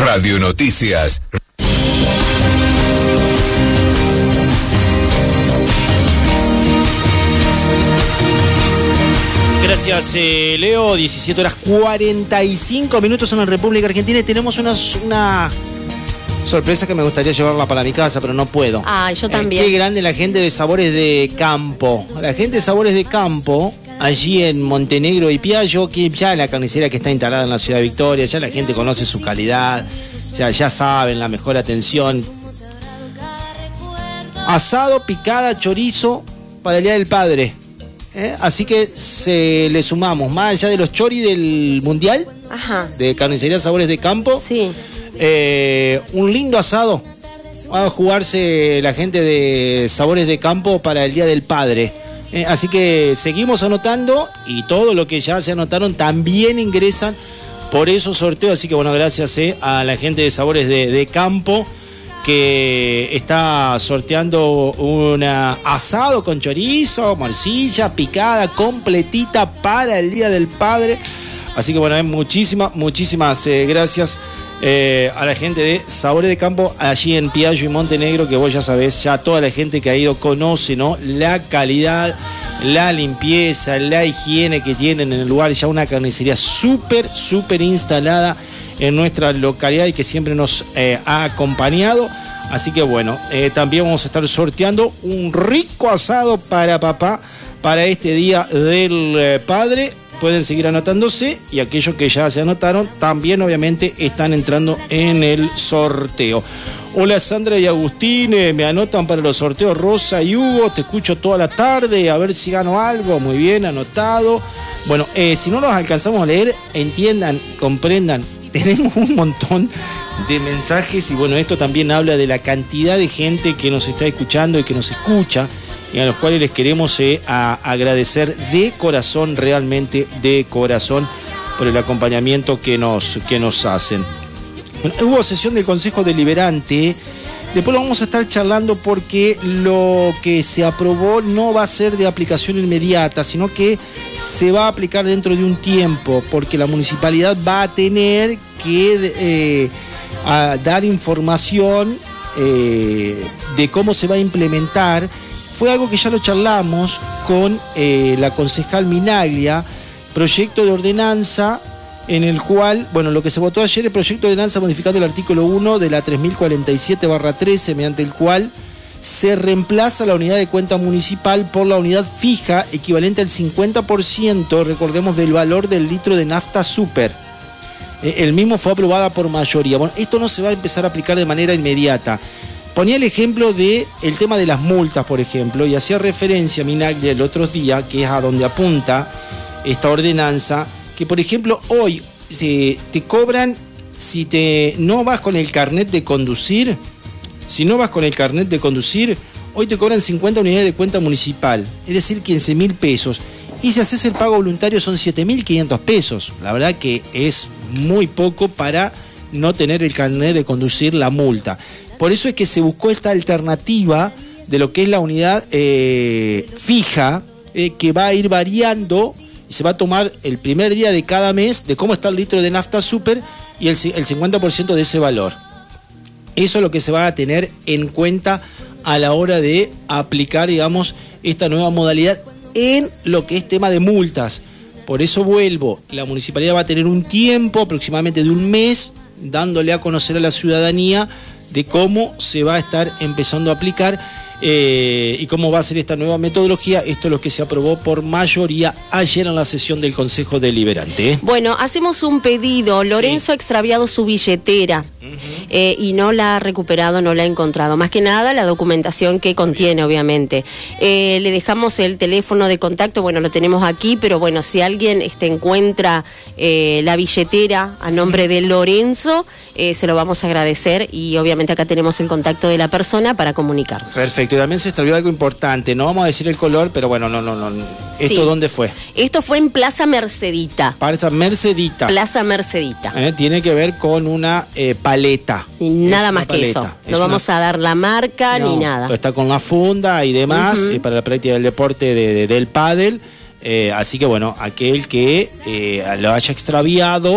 Radio Noticias. Gracias, Leo. 17 horas 45 minutos en la República Argentina y tenemos una sorpresa que me gustaría llevarla para mi casa, pero no puedo. Ah, yo también. Qué grande la gente de Sabores de Campo. La gente de Sabores de Campo, allí en Montenegro y Piaggio, que ya la carnicería que está instalada en la ciudad de Victoria, ya la gente conoce su calidad, ya saben la mejor atención. Asado, picada, chorizo para el Día del Padre. Así que le sumamos, más allá de los choris del Mundial, ajá, de Carnicería Sabores de Campo, sí, un lindo asado. Va a jugarse la gente de Sabores de Campo para el Día del Padre. Así que seguimos anotando y todo lo que ya se anotaron también ingresan por esos sorteos. Así que bueno, gracias a la gente de Sabores de Campo, que está sorteando un asado con chorizo, morcilla, picada, completita para el Día del Padre. Así que bueno, muchísimas gracias a la gente de Sabores de Campo allí en Piaggio y Montenegro, que vos ya sabés, ya toda la gente que ha ido conoce, ¿no?, la calidad, la limpieza, la higiene que tienen en el lugar. Ya una carnicería súper instalada en nuestra localidad y que siempre nos ha acompañado. Así que bueno, también vamos a estar sorteando un rico asado para papá para este Día del Padre. Pueden seguir anotándose y aquellos que ya se anotaron también obviamente están entrando en el sorteo. Hola Sandra y Agustín, me anotan para los sorteos Rosa y Hugo, te escucho toda la tarde, a ver si gano algo. Muy bien, anotado. Bueno, si no los alcanzamos a leer, entiendan, comprendan, tenemos un montón de mensajes y bueno, esto también habla de la cantidad de gente que nos está escuchando y que nos escucha, y a los cuales les queremos agradecer de corazón, realmente de corazón, por el acompañamiento que nos hacen. Bueno, hubo sesión del Consejo Deliberante. Después lo vamos a estar charlando porque lo que se aprobó no va a ser de aplicación inmediata, sino que se va a aplicar dentro de un tiempo, porque la municipalidad va a tener que dar información de cómo se va a implementar. Fue algo que ya lo charlamos con la concejal Minaglia, proyecto de ordenanza en el cual, bueno, lo que se votó ayer, el proyecto de ordenanza modificando el artículo 1 de la 3047/13, mediante el cual se reemplaza la unidad de cuenta municipal por la unidad fija equivalente al 50%, recordemos, del valor del litro de nafta super. El mismo fue aprobada por mayoría. Bueno, esto no se va a empezar a aplicar de manera inmediata. Ponía el ejemplo del tema de las multas, por ejemplo, y hacía referencia a Minaglia el otro día, que es a donde apunta esta ordenanza, que por ejemplo hoy te cobran, si no vas con el carnet de conducir, hoy te cobran 50 unidades de cuenta municipal, es decir, 15.000 pesos. Y si haces el pago voluntario son 7.500 pesos. La verdad que es muy poco para no tener el carnet de conducir, la multa. Por eso es que se buscó esta alternativa de lo que es la unidad fija, que va a ir variando y se va a tomar el primer día de cada mes de cómo está el litro de nafta super y el 50% de ese valor. Eso es lo que se va a tener en cuenta a la hora de aplicar, digamos, esta nueva modalidad en lo que es tema de multas. Por eso vuelvo, la municipalidad va a tener un tiempo aproximadamente de un mes dándole a conocer a la ciudadanía de cómo se va a estar empezando a aplicar y cómo va a ser esta nueva metodología. Esto es lo que se aprobó por mayoría ayer en la sesión del Consejo Deliberante. Bueno, hacemos un pedido. Lorenzo ha extraviado su billetera y no la ha recuperado, no la ha encontrado. Más que nada la documentación que contiene, obviamente. Le dejamos el teléfono de contacto, bueno, lo tenemos aquí, pero bueno, si alguien encuentra la billetera a nombre de Lorenzo, se lo vamos a agradecer y obviamente acá tenemos el contacto de la persona para comunicarnos. Perfecto, y también se extravió algo importante, no vamos a decir el color, pero bueno, no. ¿Esto sí. ¿Dónde fue? Esto fue en Plaza Mercedita. Plaza Mercedita. Plaza Mercedita. Tiene que ver con una paleta. Y nada más que eso. No vamos a dar la marca ni nada. Está con la funda y demás para la práctica del deporte del pádel. Así que bueno, aquel que lo haya extraviado,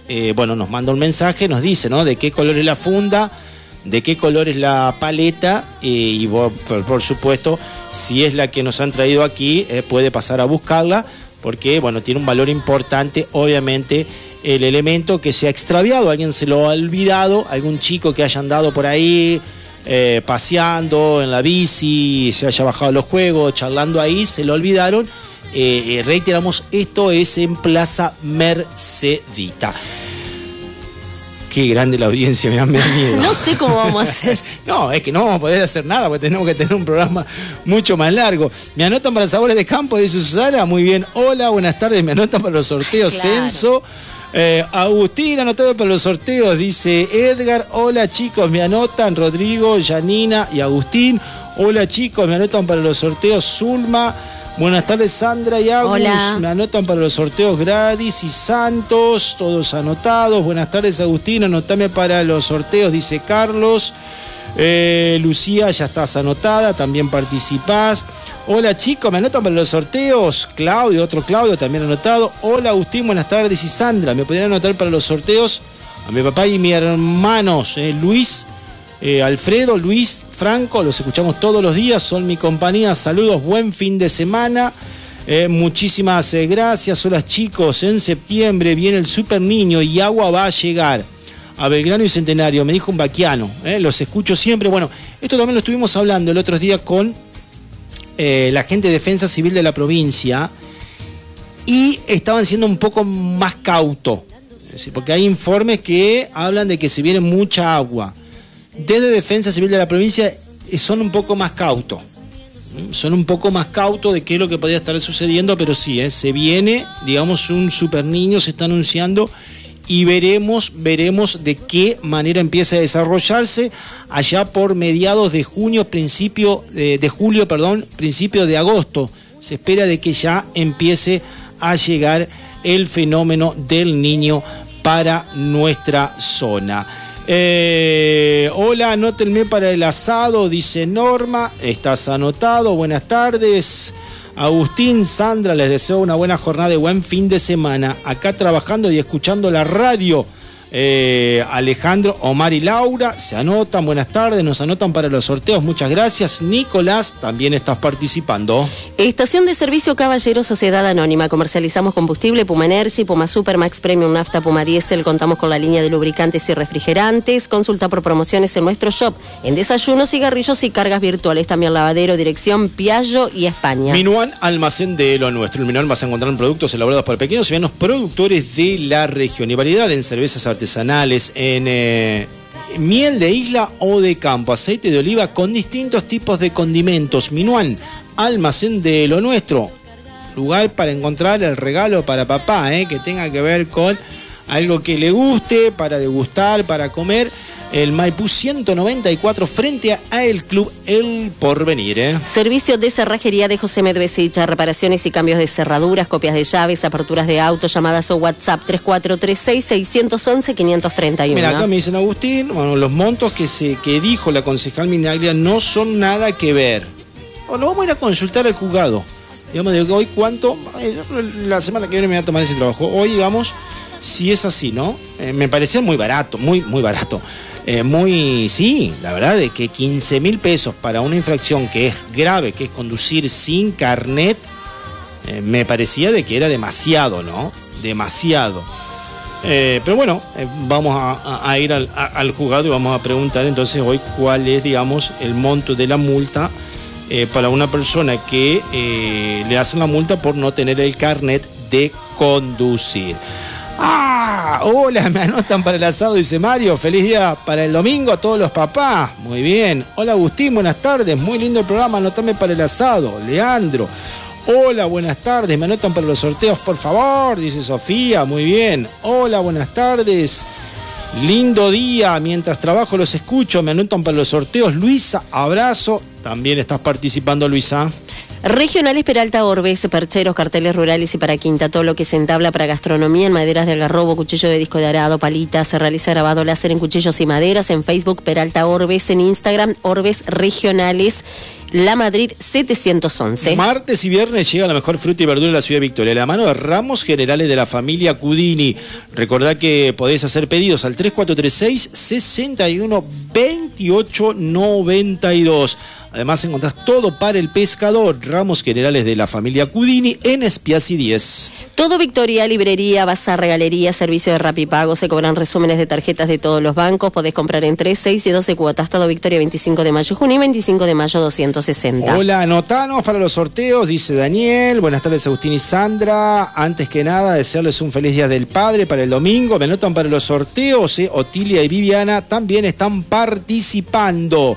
bueno, nos manda un mensaje, nos dice, ¿no? De qué color es la funda, de qué color es la paleta, y por supuesto, si es la que nos han traído aquí, puede pasar a buscarla, porque, bueno, tiene un valor importante, obviamente, el elemento que se ha extraviado, alguien se lo ha olvidado, algún chico que haya andado por ahí paseando en la bici, se haya bajado los juegos, charlando ahí, se lo olvidaron. Reiteramos, esto es en Plaza Mercedita. Qué grande la audiencia, me da miedo. No sé cómo vamos a hacer. No, es que no vamos a poder hacer nada, porque tenemos que tener un programa mucho más largo. Me anotan para Sabores de Campo, dice Susana. Muy bien. Hola, buenas tardes. Me anotan para los sorteos. Claro. Censo. Agustín, anotado para los sorteos, dice Edgar. Hola chicos, me anotan Rodrigo, Yanina y Agustín. Hola chicos, me anotan para los sorteos Zulma. Buenas tardes Sandra y Agus. Hola. Me anotan para los sorteos Gradis y Santos, todos anotados. Buenas tardes Agustín, anotame para los sorteos, dice Carlos. Lucía, ya estás anotada, también participás. Hola chicos, me anotan para los sorteos. Claudio, otro Claudio, también anotado. Hola Agustín, buenas tardes. Y Sandra, me podrían anotar para los sorteos a mi papá y mis hermanos, Luis, Alfredo, Luis, Franco, los escuchamos todos los días, son mi compañía. Saludos, buen fin de semana. Muchísimas gracias. Hola chicos, en septiembre viene el Super Niño y agua va a llegar a Belgrano y Centenario, me dijo un vaquiano, los escucho siempre. Bueno, esto también lo estuvimos hablando el otro día con la gente de Defensa Civil de la provincia, y estaban siendo un poco más cautos, es decir, porque hay informes que hablan de que se viene mucha agua. Desde Defensa Civil de la provincia son un poco más cautos, de qué es lo que podría estar sucediendo, pero sí, se viene, digamos, un Super Niño, se está anunciando, y veremos de qué manera empieza a desarrollarse allá por mediados de junio, principio de agosto. Se espera de que ya empiece a llegar el fenómeno del Niño para nuestra zona. Hola, anótenme para el asado, dice Norma. Estás anotado, buenas tardes. Agustín, Sandra, les deseo una buena jornada y buen fin de semana. Acá trabajando y escuchando la radio. Alejandro, Omar y Laura se anotan, buenas tardes, nos anotan para los sorteos, muchas gracias. Nicolás, también estás participando. Estación de servicio Caballero, Sociedad Anónima, comercializamos combustible Puma Energy, Puma Super, Max Premium, Nafta, Puma Diesel, contamos con la línea de lubricantes y refrigerantes. Consulta por promociones en nuestro shop, en desayunos, cigarrillos y cargas virtuales, también lavadero, dirección Piaggio y España. Minuan, almacén de lo nuestro. En Minuan vas a encontrar productos elaborados por pequeños y medianos productores de la región, y variedad en cervezas artesanales, en miel de isla o de campo, aceite de oliva con distintos tipos de condimentos. Minuan, almacén de lo nuestro, lugar para encontrar el regalo para papá, que tenga que ver con algo que le guste, para degustar, para comer. El Maipú 194 frente a el Club El Porvenir. Servicio de cerrajería de José Medvesicha, reparaciones y cambios de cerraduras, copias de llaves, aperturas de autos, llamadas o WhatsApp 3436-611-531. Mira, acá me dicen Agustín, bueno, los montos que dijo la concejal Minaglia no son nada que ver. Bueno, vamos a ir a consultar al juzgado. Digamos, de hoy cuánto, la semana que viene me voy a tomar ese trabajo. Hoy, digamos, si es así, ¿no? Me parecía muy barato, muy barato. Sí, la verdad es que 15.000 pesos para una infracción que es grave, que es conducir sin carnet, me parecía de que era demasiado, ¿no? Demasiado. Pero bueno, vamos a ir al juzgado y vamos a preguntar entonces hoy cuál es, digamos, el monto de la multa para una persona que le hacen la multa por no tener el carnet de conducir. Hola, me anotan para el asado, dice Mario. Feliz día para el domingo a todos los papás. Muy bien. Hola Agustín, buenas tardes. Muy lindo el programa, anotame para el asado. Leandro. Hola, buenas tardes. Me anotan para los sorteos, por favor, dice Sofía. Muy bien. Hola, buenas tardes. Lindo día. Mientras trabajo los escucho. Me anotan para los sorteos. Luisa, abrazo. También estás participando, Luisa. Regionales Peralta Orbes, percheros, carteles rurales y para quinta, todo lo que se entabla para gastronomía en maderas de algarrobo, cuchillo de disco de arado, palitas, se realiza grabado láser en cuchillos y maderas, en Facebook Peralta Orbes, en Instagram Orbes Regionales. La Madrid 711. Martes y viernes llega la mejor fruta y verdura de la ciudad de Victoria, la mano de Ramos Generales de la familia Cudini. Recordá que podés hacer pedidos al 3436-612892. Además encontrás todo para el pescador, Ramos Generales de la familia Cudini en Spiazzi 10. Todo Victoria, librería, bazar, regalería, servicio de Rapipago, se cobran resúmenes de tarjetas de todos los bancos, podés comprar en 3, 6 y 12 cuotas. Todo Victoria, 25 de mayo, junio y 25 de mayo 260. Hola, anotanos para los sorteos, dice Daniel. Buenas tardes, Agustín y Sandra. Antes que nada, desearles un feliz Día del Padre para el domingo. Me anotan para los sorteos, Otilia y Viviana también están participando.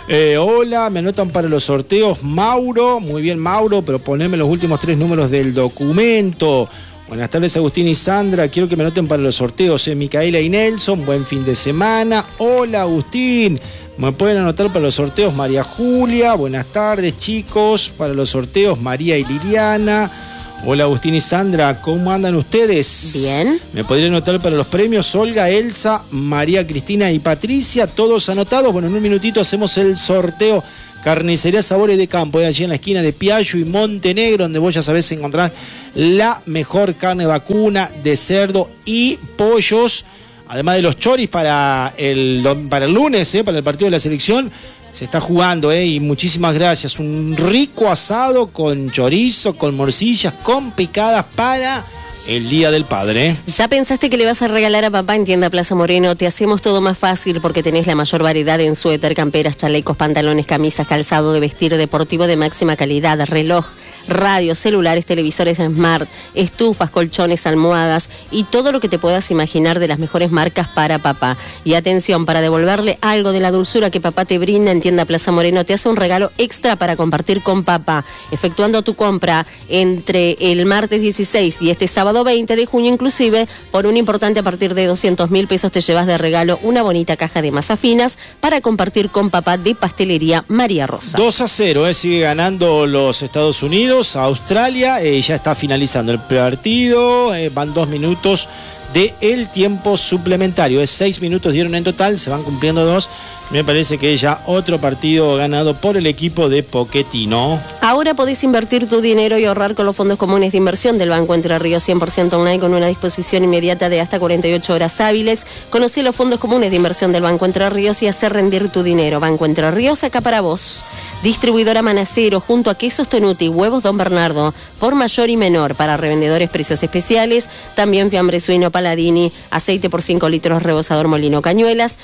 Hola, me anotan para los sorteos Mauro, muy bien Mauro, pero poneme los últimos 3 números del documento. Buenas tardes Agustín y Sandra, quiero que me anoten para los sorteos, Micaela y Nelson, buen fin de semana. Hola Agustín, me pueden anotar para los sorteos María Julia, buenas tardes chicos, para los sorteos María y Liliana. Hola Agustín y Sandra, ¿cómo andan ustedes? Bien. ¿Me podrían anotar para los premios Olga, Elsa, María Cristina y Patricia? Todos anotados. Bueno, en un minutito hacemos el sorteo. Carnicería Sabores de Campo, allí en la esquina de Piaggio y Montenegro, donde vos ya sabés encontrar la mejor carne vacuna de cerdo y pollos. Además de los choris para el lunes, para el partido de la selección. Se está jugando, y muchísimas gracias. Un rico asado con chorizo, con morcillas, con picadas para el Día del Padre. ¿Ya pensaste que le vas a regalar a papá en Tienda Plaza Moreno? Te hacemos todo más fácil porque tenés la mayor variedad en suéter, camperas, chalecos, pantalones, camisas, calzado de vestir deportivo de máxima calidad, reloj, radios, celulares, televisores smart, estufas, colchones, almohadas y todo lo que te puedas imaginar de las mejores marcas para papá. Y atención, para devolverle algo de la dulzura que papá te brinda en Tienda Plaza Moreno, te hace un regalo extra para compartir con papá. Efectuando tu compra entre el martes 16 y este sábado 20 de junio inclusive, por un importante a partir de 200.000 pesos te llevas de regalo una bonita caja de masas finas para compartir con papá de Pastelería María Rosa. 2-0, sigue ganando los Estados Unidos. Australia ya está finalizando el partido, van 2 minutos del tiempo suplementario, 6 minutos dieron en total, se van cumpliendo 2. Me parece que ya otro partido ganado por el equipo de Pochettino. Ahora podés invertir tu dinero y ahorrar con los fondos comunes de inversión del Banco Entre Ríos 100% online con una disposición inmediata de hasta 48 horas hábiles. Conocí los fondos comunes de inversión del Banco Entre Ríos y hacer rendir tu dinero. Banco Entre Ríos, acá para vos. Distribuidora Manacero, junto a Quesos Tonuti, Huevos Don Bernardo, por mayor y menor, para revendedores precios especiales. También fiambre suino Paladini, aceite por 5 litros rebosador Molino Cañuelas,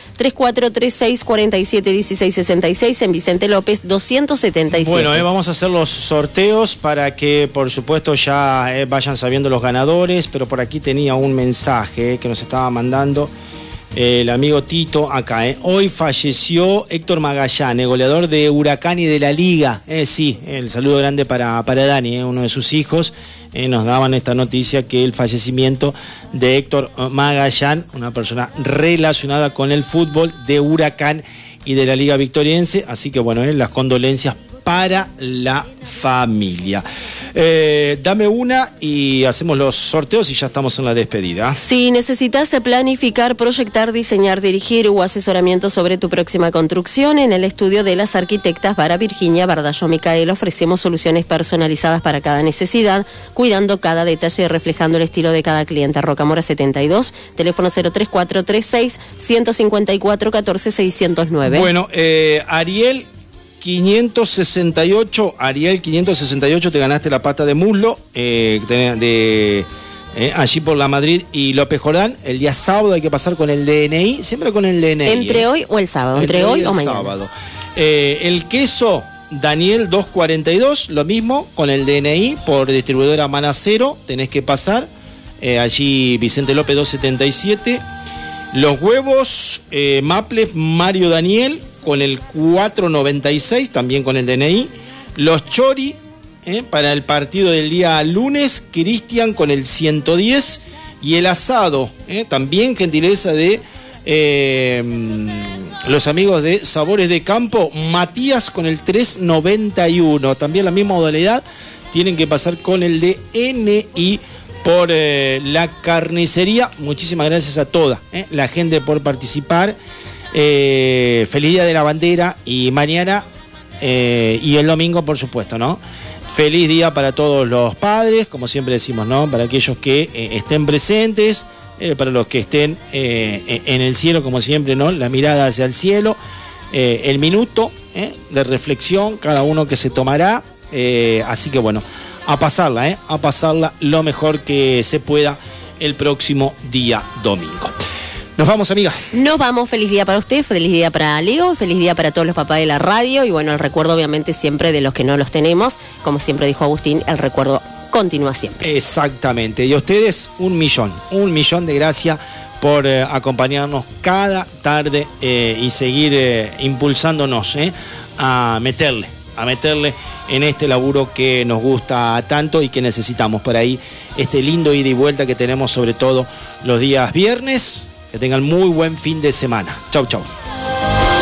3436-471666 en Vicente López 277. Bueno, vamos a hacer los sorteos para que, por supuesto, ya vayan sabiendo los ganadores, pero por aquí tenía un mensaje que nos estaba mandando el amigo Tito acá. Hoy falleció Héctor Magallanes, goleador de Huracán y de la Liga. Sí, el saludo grande para Dani, uno de sus hijos. Nos daban esta noticia que el fallecimiento de Héctor Magallanes, una persona relacionada con el fútbol de Huracán y de la Liga Victoriense. Así que bueno, las condolencias para la familia. Dame una y hacemos los sorteos y ya estamos en la despedida. Si necesitas planificar, proyectar, diseñar, dirigir o asesoramiento sobre tu próxima construcción, en el estudio de las arquitectas Vara Virginia Bardallo Micael ofrecemos soluciones personalizadas para cada necesidad, cuidando cada detalle y reflejando el estilo de cada cliente. Rocamora 72, teléfono 03436 154 14 609. Bueno, Ariel 568, te ganaste la pata de muslo allí por la Madrid y López Jordán. El día sábado hay que pasar con el DNI, siempre con el DNI. Entre hoy o el sábado, entre hoy o mañana. Sábado. El queso Daniel 242, lo mismo con el DNI por distribuidora Manacero, tenés que pasar allí Vicente López 277. Los huevos Maples Mario Daniel con el 496, también con el DNI. Los chori para el partido del día lunes, Cristian con el 110. Y el asado, también gentileza de los amigos de Sabores de Campo, Matías con el 391. También la misma modalidad, tienen que pasar con el DNI por la carnicería. Muchísimas gracias a toda la gente por participar. Feliz Día de la Bandera y mañana y el domingo, por supuesto, ¿no? Feliz día para todos los padres, como siempre decimos, ¿no? Para aquellos que estén presentes, para los que estén en el cielo, como siempre, ¿no? La mirada hacia el cielo, el minuto de reflexión, cada uno que se tomará. Así que bueno, a pasarla lo mejor que se pueda el próximo día domingo. Nos vamos, amiga. Nos vamos. Feliz día para usted, feliz día para Leo, feliz día para todos los papás de la radio y bueno, el recuerdo obviamente siempre de los que no los tenemos, como siempre dijo Agustín, el recuerdo continúa siempre. Exactamente, y a ustedes un millón de gracias por acompañarnos cada tarde y seguir impulsándonos a meterle en este laburo que nos gusta tanto y que necesitamos por ahí, este lindo ida y vuelta que tenemos sobre todo los días viernes. Que tengan muy buen fin de semana. Chau, chau.